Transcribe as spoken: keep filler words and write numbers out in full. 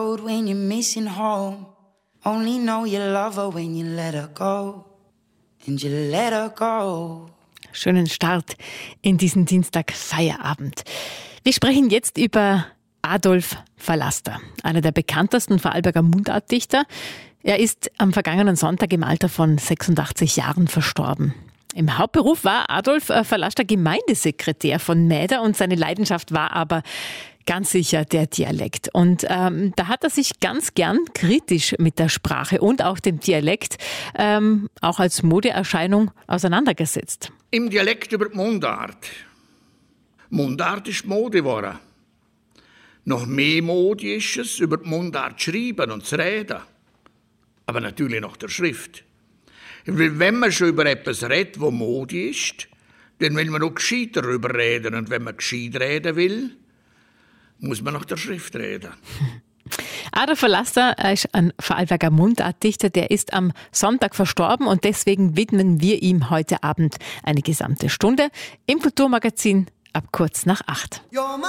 road when you're missing home. Only know you love her when you let her go. And you let her go. Schönen Start in diesen Dienstag-Feierabend. Wir sprechen jetzt über Adolf Vallaster, einer der bekanntesten Vorarlberger Mundartdichter. Er ist am vergangenen Sonntag im Alter von sechsundachtzig Jahren verstorben. Im Hauptberuf war Adolf Vallaster Gemeindesekretär von Mäder und seine Leidenschaft war aber ganz sicher der Dialekt. Und ähm, da hat er sich ganz gern kritisch mit der Sprache und auch dem Dialekt ähm, auch als Modeerscheinung auseinandergesetzt. Im Dialekt über die Mundart. Mundart ist Mode geworden. Noch mehr Mode ist es, über die Mundart zu schreiben und zu reden. Aber natürlich nach der Schrift. Weil wenn man schon über etwas redet, wo Mode ist, dann will man auch gescheit darüber reden. Und wenn man gescheit reden will, muss man nach der Schrift reden. Adolf Vallaster ist ein Vorarlberger Mundartdichter, der ist am Sonntag verstorben und deswegen widmen wir ihm heute Abend eine gesamte Stunde im Kulturmagazin ab kurz nach acht.